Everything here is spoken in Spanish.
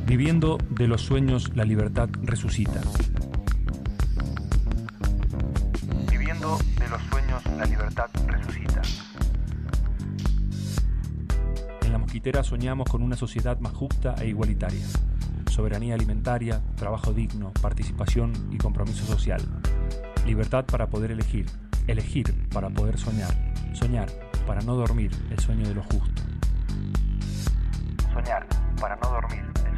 Viviendo de los sueños, la libertad resucita. Viviendo de los sueños, la libertad resucita. En La Mosquitera soñamos con una sociedad más justa e igualitaria. Soberanía alimentaria, trabajo digno, participación y compromiso social. Libertad para poder elegir. Elegir para poder soñar. Soñar para no dormir el sueño de lo justo. Soñar para no dormir el